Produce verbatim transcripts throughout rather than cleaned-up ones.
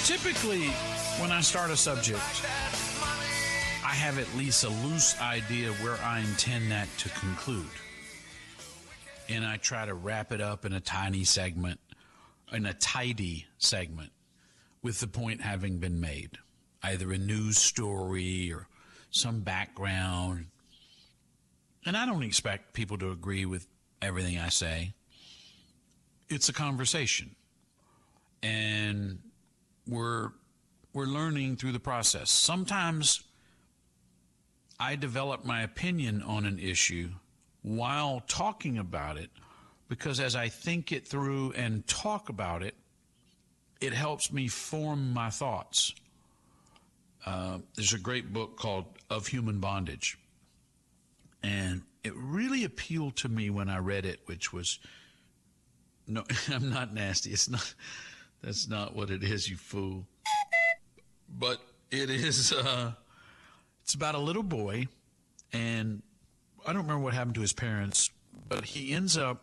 Typically, when I start a subject, I have at least a loose idea where I intend that to conclude. And I try to wrap it up in a tiny segment, in a tidy segment, with the point having been made. Either a news story or some background. And I don't expect people to agree with everything I say. It's a conversation. And we're we're learning through the process. Sometimes I develop my opinion on an issue while talking about it, because as I think it through and talk about it, it helps me form my thoughts. Uh, there's a great book called Of Human Bondage, and it really appealed to me when I read it, which was, no, I'm not nasty. It's not, that's not what it is, you fool. But it is, uh, it's about a little boy, and I don't remember what happened to his parents, but he ends up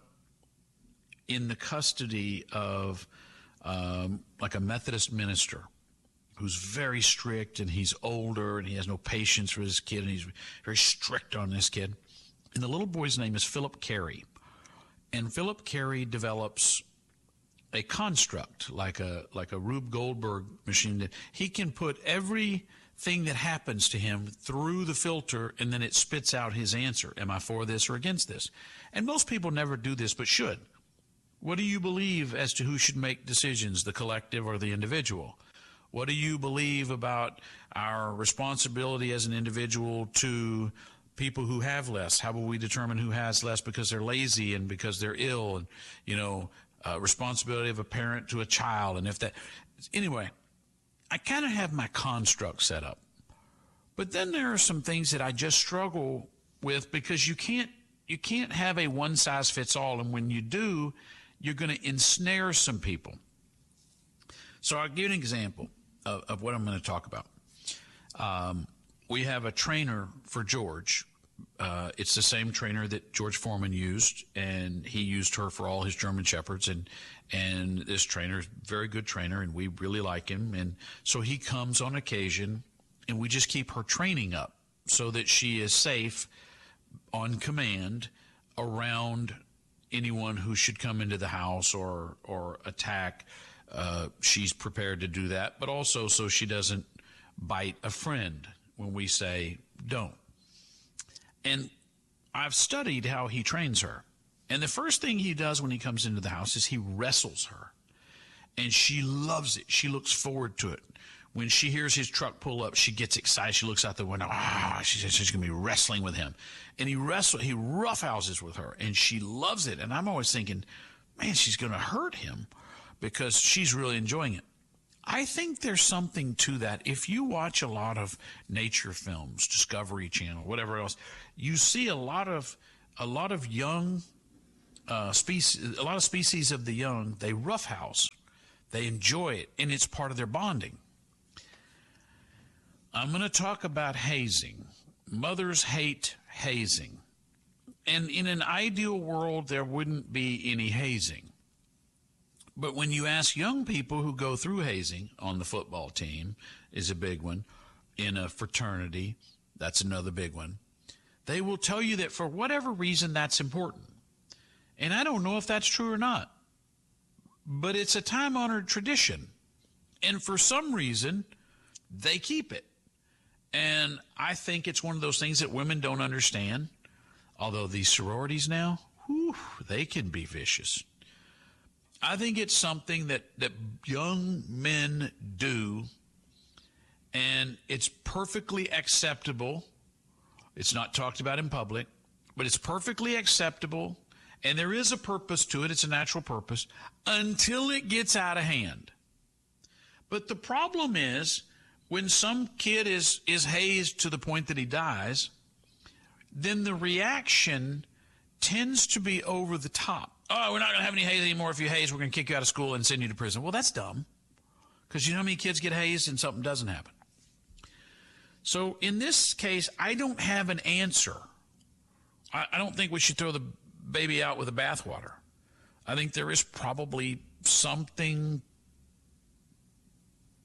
in the custody of um, like a Methodist minister who's very strict, and he's older, and he has no patience for his kid, and he's very strict on this kid. And the little boy's name is Philip Carey. And Philip Carey develops a construct, like a like a Rube Goldberg machine, that he can put everything that happens to him through the filter, and then it spits out his answer. Am I for this or against this? And most people never do this, but should. What do you believe as to who should make decisions, the collective or the individual? What do you believe about our responsibility as an individual to people who have less? How will we determine who has less because they're lazy and because they're ill? And, you know, uh, responsibility of a parent to a child. And if that, anyway, I kind of have my construct set up. But then there are some things that I just struggle with, because you can't, you can't have a one size fits all. And when you do, you're going to ensnare some people. So I'll give you an example of, of what I'm going to talk about. Um, we have a trainer for George. Uh, it's the same trainer that George Foreman used, and he used her for all his German Shepherds. And and this trainer is a very good trainer, and we really like him. And so he comes on occasion, and we just keep her training up so that she is safe on command around anyone who should come into the house or or attack. Uh, she's prepared to do that, but also so she doesn't bite a friend when we say don't. And I've studied how he trains her. And the first thing he does when he comes into the house is he wrestles her. And she loves it. She looks forward to it. When she hears his truck pull up, she gets excited. She looks out the window. Ah, she says she's going to be wrestling with him. And he wrestles, he roughhouses with her, and she loves it. And I'm always thinking, man, she's going to hurt him, because she's really enjoying it. I think there's something to that. If you watch a lot of nature films, Discovery Channel, whatever else, you see a lot of a lot of young uh, species, a lot of species of the young. They roughhouse, they enjoy it, and it's part of their bonding. I'm going to talk about hazing. Mothers hate hazing, and in an ideal world, there wouldn't be any hazing. But when you ask young people who go through hazing, on the football team is a big one, in a fraternity, that's another big one, they will tell you that for whatever reason that's important. And I don't know if that's true or not, but it's a time-honored tradition. And for some reason, they keep it. And I think it's one of those things that women don't understand, although these sororities now, whew, they can be vicious. I think it's something that, that young men do, and it's perfectly acceptable. It's not talked about in public, but it's perfectly acceptable, and there is a purpose to it. It's a natural purpose until it gets out of hand. But the problem is, when some kid is, is hazed to the point that he dies, then the reaction tends to be over the top. Oh, we're not going to have any haze anymore. If you haze, we're going to kick you out of school and send you to prison. Well, that's dumb, because you know how many kids get hazed and something doesn't happen. So in this case, I don't have an answer. I, I don't think we should throw the baby out with the bathwater. I think there is probably something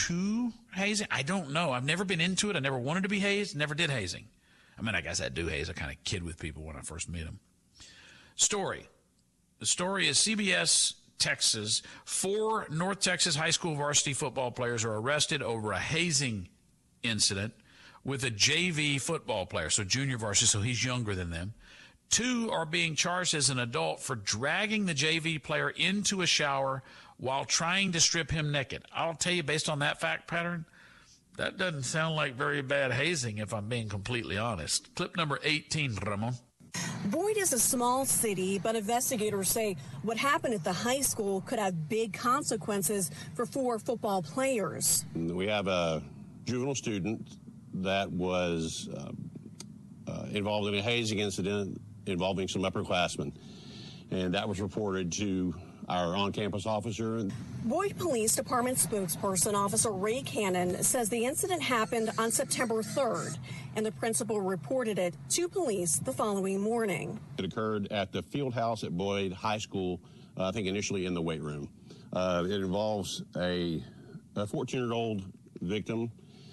to hazing? I don't know. I've never been into it. I never wanted to be hazed. Never did hazing. I mean, I guess I do haze. I kind of kid with people when I first meet them. Story. The story is C B S Texas. Four North Texas high school varsity football players are arrested over a hazing incident with a J V football player, so junior varsity, so he's younger than them. Two are being charged as an adult for dragging the J V player into a shower while trying to strip him naked. I'll tell you, based on that fact pattern, that doesn't sound like very bad hazing, if I'm being completely honest. Clip number eighteen, Ramon. Boyd is a small city, but investigators say what happened at the high school could have big consequences for four football players. We have a juvenile student that was uh, uh, involved in a hazing incident involving some upperclassmen, and that was reported to our on-campus officer. Boyd Police Department spokesperson, Officer Ray Cannon, says the incident happened on September third, and the principal reported it to police the following morning. It occurred at the field house at Boyd High School, uh, I think initially in the weight room. Uh, it involves a fourteen-year-old victim,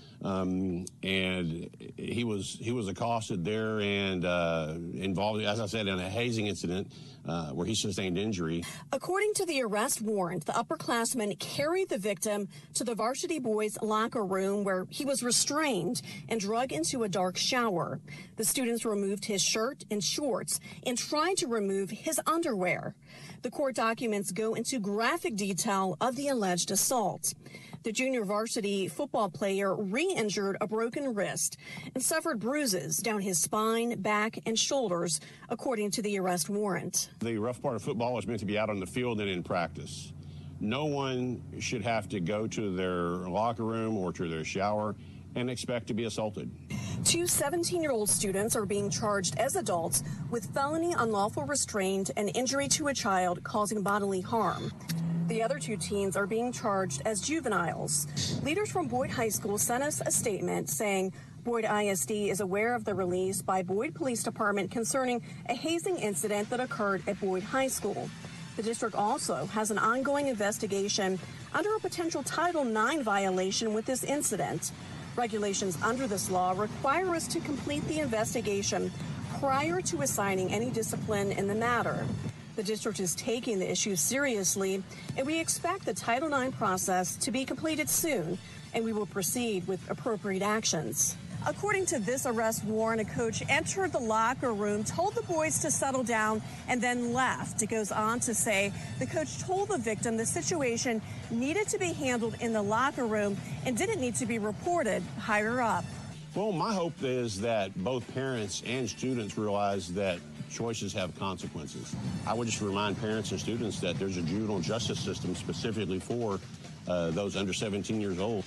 um, and he was he was accosted there and uh, involved, as I said, in a hazing incident uh, where he sustained injury. According to the arrest warrant, the upperclassman carried the victim to the varsity boys' locker room where he was restrained and dragged into a dark shower. The students removed his shirt and shorts and tried to remove his underwear. The court documents go into graphic detail of the alleged assault. The junior varsity football player re-injured a broken wrist and suffered bruises down his spine, back, and shoulders, according to the arrest warrant. The rough part of football is meant to be out on the field and in practice. No one should have to go to their locker room or to their shower and expect to be assaulted. Two seventeen-year-old students are being charged as adults with felony unlawful restraint and injury to a child causing bodily harm. The other two teens are being charged as juveniles. Leaders from Boyd High School sent us a statement saying Boyd I S D is aware of the release by Boyd Police Department concerning a hazing incident that occurred at Boyd High School. The district also has an ongoing investigation under a potential Title nine violation with this incident. Regulations under this law require us to complete the investigation prior to assigning any discipline in the matter. The district is taking the issue seriously, and we expect the Title nine process to be completed soon, and we will proceed with appropriate actions. According to this arrest warrant, a coach entered the locker room, told the boys to settle down, and then left. It goes on to say the coach told the victim the situation needed to be handled in the locker room and didn't need to be reported higher up. Well, my hope is that both parents and students realize that choices have consequences. I would just remind parents and students that there's a juvenile justice system specifically for uh, those under seventeen years old.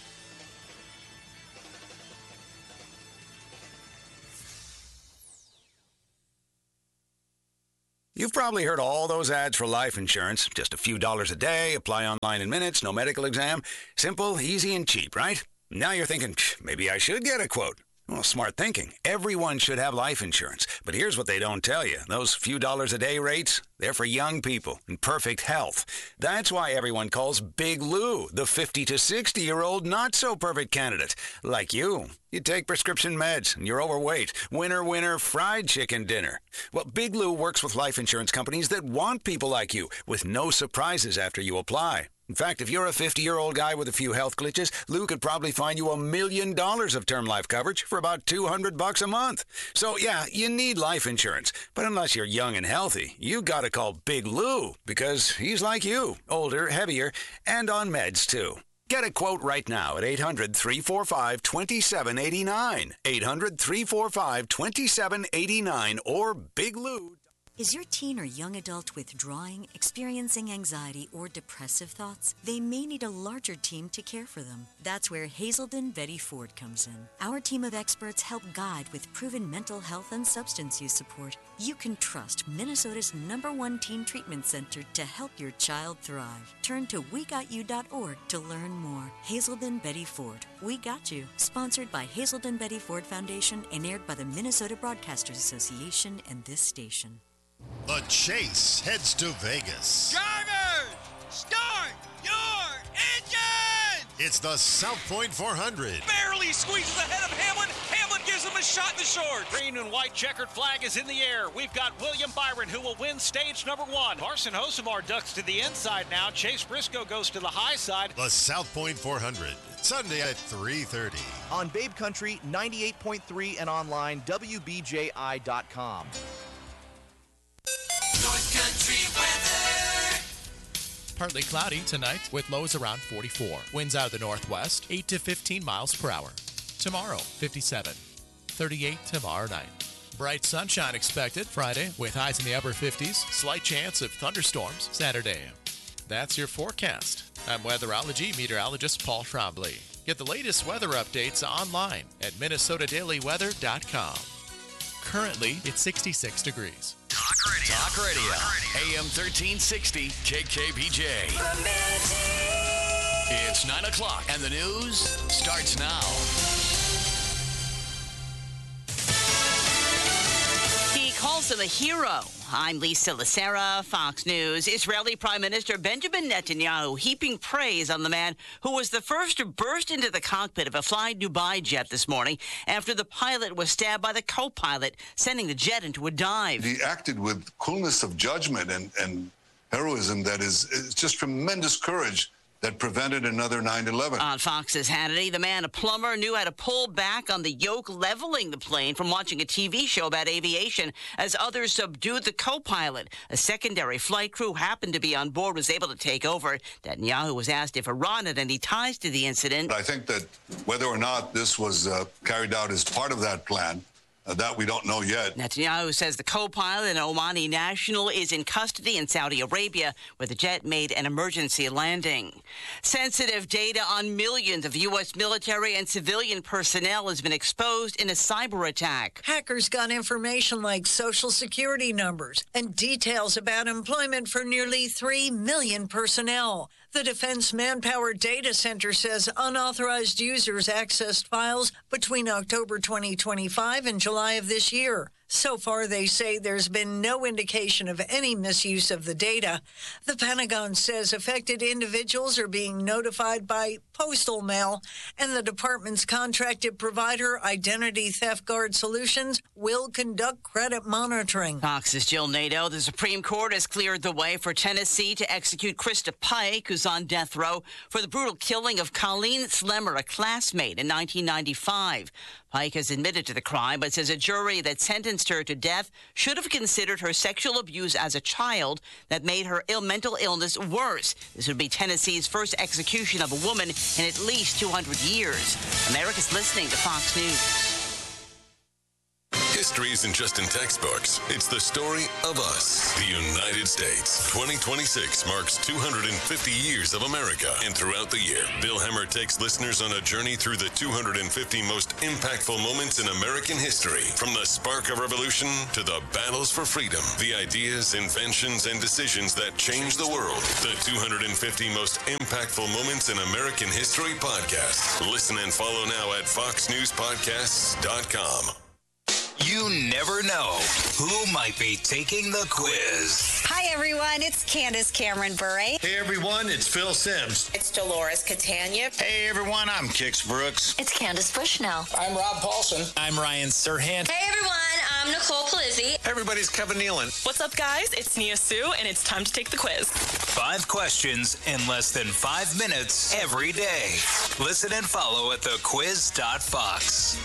You've probably heard all those ads for life insurance. Just a few dollars a day, apply online in minutes, no medical exam. Simple, easy, and cheap, right? Now you're thinking, maybe I should get a quote. Well, smart thinking. Everyone should have life insurance. But here's what they don't tell you. Those few dollars a day rates, they're for young people in perfect health. That's why everyone calls Big Lou the fifty to sixty-year-old not-so-perfect candidate. Like you. You take prescription meds and you're overweight. Winner, winner, fried chicken dinner. Well, Big Lou works with life insurance companies that want people like you with no surprises after you apply. In fact, if you're a fifty-year-old guy with a few health glitches, Lou could probably find you a million dollars of term life coverage for about two hundred bucks a month. So, yeah, you need life insurance. But unless you're young and healthy, you gotta call Big Lou because he's like you, older, heavier, and on meds, too. Get a quote right now at eight hundred, three four five, two seven eight nine. eight hundred, three four five, two seven eight nine or Big Lou. Is your teen or young adult withdrawing, experiencing anxiety, or depressive thoughts? They may need a larger team to care for them. That's where Hazelden Betty Ford comes in. Our team of experts help guide with proven mental health and substance use support. You can trust Minnesota's number one teen treatment center to help your child thrive. Turn to we got you dot org to learn more. Hazelden Betty Ford. We Got You. Sponsored by Hazelden Betty Ford Foundation and aired by the Minnesota Broadcasters Association and this station. The chase heads to Vegas. Drivers, start your engine! It's the South Point four hundred. Barely squeezes ahead of Hamlin. Hamlin gives him a shot in the short. Green and white checkered flag is in the air. We've got William Byron, who will win stage number one. Carson Hocevar ducks to the inside now. Chase Briscoe goes to the high side. The South Point four hundred, Sunday at three thirty. On Babe Country, ninety-eight point three and online, W B J I dot com. North Country weather. Partly cloudy tonight with lows around forty-four. Winds out of the northwest, eight to fifteen miles per hour. Tomorrow, fifty-seven. thirty-eight tomorrow night. Bright sunshine expected Friday with highs in the upper fifties. Slight chance of thunderstorms Saturday. That's your forecast. I'm weatherology meteorologist Paul Trombley. Get the latest weather updates online at minnesota daily weather dot com. Currently, it's sixty-six degrees. Talk Radio. Talk Radio. A M thirteen sixty K K B J. It's nine o'clock and the news starts now. He calls him a hero. I'm Lisa Lacera, Fox News. Israeli Prime Minister Benjamin Netanyahu heaping praise on the man who was the first to burst into the cockpit of a Fly Dubai jet this morning after the pilot was stabbed by the co-pilot, sending the jet into a dive. He acted with coolness of judgment and, and heroism that is, is just tremendous courage that prevented another nine eleven. On Fox's Hannity, the man, a plumber, knew how to pull back on the yoke leveling the plane from watching a T V show about aviation as others subdued the co-pilot. A secondary flight crew happened to be on board, was able to take over. Netanyahu was asked if Iran had any ties to the incident. I think that whether or not this was uh, carried out as part of that plan, Uh, that we don't know yet. Netanyahu says the co-pilot, an Omani national, is in custody in Saudi Arabia, where the jet made an emergency landing. Sensitive data on millions of U S military and civilian personnel has been exposed in a cyber attack. Hackers got information like Social Security numbers and details about employment for nearly three million personnel. The Defense Manpower Data Center says unauthorized users accessed files between October twenty twenty-five and July of this year. So far, they say there's been no indication of any misuse of the data. The Pentagon says affected individuals are being notified by postal mail, and the department's contracted provider, Identity Theft Guard Solutions, will conduct credit monitoring. Fox's Jill Nato. The Supreme Court has cleared the way for Tennessee to execute Krista Pike, who's on death row for the brutal killing of Colleen Slemmer, a classmate, in nineteen ninety-five. Pike has admitted to the crime, but says a jury that sentenced her to death should have considered her sexual abuse as a child that made her Ill- mental illness worse. This would be Tennessee's first execution of a woman in at least two hundred years. America's listening to Fox News. History isn't just in textbooks. It's the story of us, the United States. twenty twenty-six marks two hundred fifty years of America. And throughout the year, Bill Hemmer takes listeners on a journey through the two hundred fifty most impactful moments in American history. From the spark of revolution to the battles for freedom, the ideas, inventions, and decisions that changed the world. The two hundred fifty most impactful moments in American history podcast. Listen and follow now at fox news podcasts dot com. You never know who might be taking the quiz. Hi, everyone. It's Candace Cameron Bure. Hey, everyone. It's Phil Sims. It's Dolores Catania. Hey, everyone. I'm Kix Brooks. It's Candace Bushnell. I'm Rob Paulson. I'm Ryan Serhant. Hey, everyone. I'm Nicole Palizzi. Everybody's Kevin Nealon. What's up, guys? It's Nia Sue, and it's time to take the quiz. Five questions in less than five minutes every day. Listen and follow at the quiz dot fox.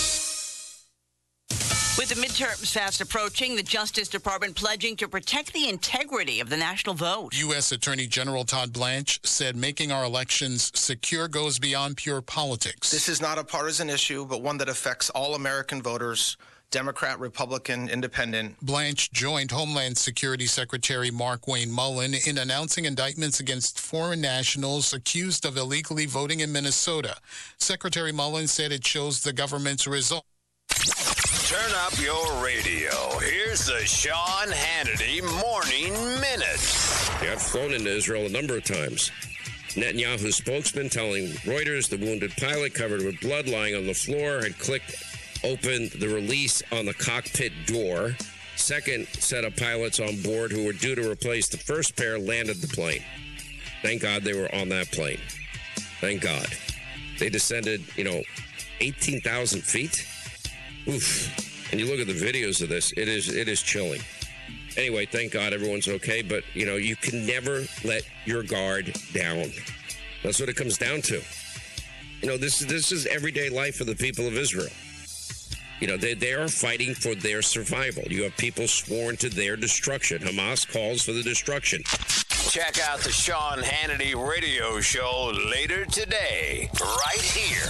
With the midterms fast approaching, the Justice Department pledging to protect the integrity of the national vote. U S. Attorney General Todd Blanche said making our elections secure goes beyond pure politics. This is not a partisan issue, but one that affects all American voters, Democrat, Republican, Independent. Blanche joined Homeland Security Secretary Mark Wayne Mullen in announcing indictments against foreign nationals accused of illegally voting in Minnesota. Secretary Mullen said it shows the government's result. Turn up your radio. Here's the Sean Hannity Morning Minute. Yeah, I've flown into Israel a number of times. Netanyahu's spokesman telling Reuters the wounded pilot covered with blood lying on the floor had clicked open the release on the cockpit door. Second set of pilots on board who were due to replace the first pair landed the plane. Thank God they were on that plane. Thank God. They descended, you know, eighteen thousand feet. Oof. And you look at the videos of this, it is it is chilling. Anyway, thank God everyone's okay, but, you know, you can never let your guard down. That's what it comes down to. You know, this, this is everyday life for the people of Israel. You know, they, they are fighting for their survival. You have people sworn to their destruction. Hamas calls for the destruction. Check out the Sean Hannity radio show later today, right here.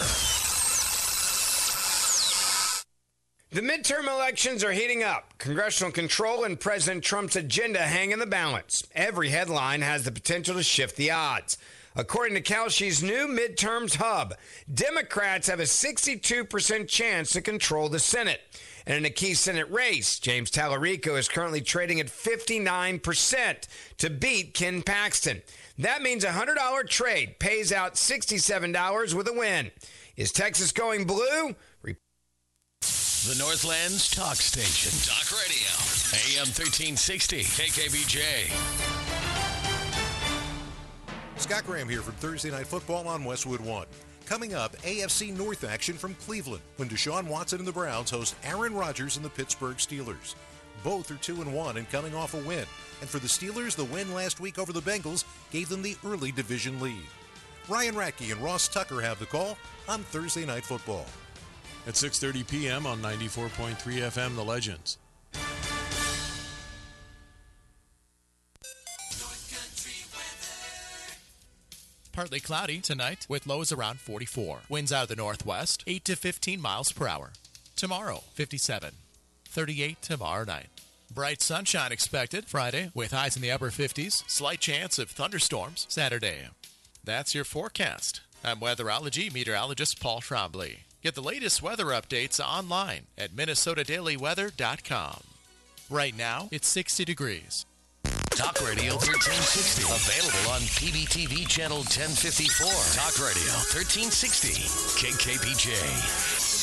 The midterm elections are heating up. Congressional control and President Trump's agenda hang in the balance. Every headline has the potential to shift the odds. According to Kalshi's new midterms hub, Democrats have a sixty-two percent chance to control the Senate. And in a key Senate race, James Tallarico is currently trading at fifty-nine percent to beat Ken Paxton. That means a one hundred dollars trade pays out sixty-seven dollars with a win. Is Texas going blue? The Northland's talk station. Talk radio. A M thirteen sixty. K K B J. Scott Graham here from Thursday Night Football on Westwood One. Coming up, A F C North action from Cleveland when Deshaun Watson and the Browns host Aaron Rodgers and the Pittsburgh Steelers. Both are two and one and coming off a win. And for the Steelers, the win last week over the Bengals gave them the early division lead. Ryan Radke and Ross Tucker have the call on Thursday Night Football. At six thirty p.m. on ninety-four point three F M, The Legends. Partly cloudy tonight with lows around forty-four. Winds out of the northwest, eight to fifteen miles per hour. Tomorrow, fifty-seven. thirty-eight tomorrow night. Bright sunshine expected Friday with highs in the upper fifties. Slight chance of thunderstorms Saturday. That's your forecast. I'm weatherology meteorologist Paul Trombley. Get the latest weather updates online at minnesota daily weather dot com. Right now, it's sixty degrees. Talk Radio thirteen sixty. Available on P B T V channel ten fifty-four. Talk Radio thirteen sixty. K K B J.